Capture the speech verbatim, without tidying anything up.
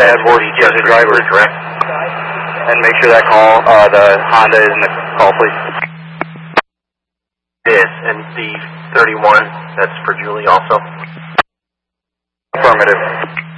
Edward, the as a driver, correct? and make sure that call, uh, the Honda is in the call, please. Yes, and the thirty-one, that's for Julie also? Affirmative.